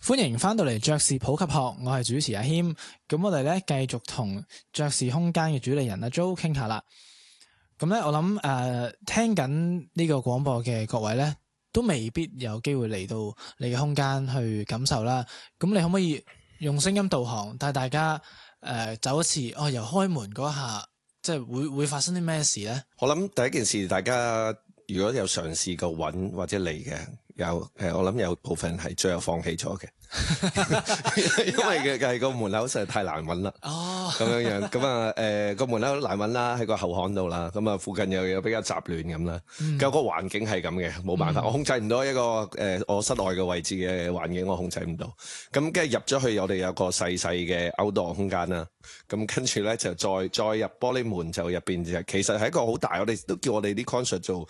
歡迎翻到嚟爵士普及學，我係主持阿謙。咁我哋咧繼續同爵士空間嘅主理人阿 Jo 傾下啦。咁咧我諗聽緊呢個廣播嘅各位咧，都未必有機會嚟到你嘅空間去感受啦。咁你可唔可以用聲音導航帶大家走一次？由開門嗰下，即係會發生啲咩事咧？ 我諗第一件事，大家如果有嘗試過揾或者嚟嘅，我諗有部分係最後放棄咗嘅，因為嘅個門口實在太難揾啦。咁樣咁個門口難揾啦，喺個後巷度啦，咁附近又有比較雜亂咁啦，個環境係咁嘅，冇辦法，我控制唔到一個我室內嘅位置嘅環境，我控制唔到。咁跟住入咗去，我哋有個細細嘅 outdoor 空間啦。咁跟住咧就再入玻璃門，就入邊就其實係一個好大，我哋都叫我哋啲 concert 做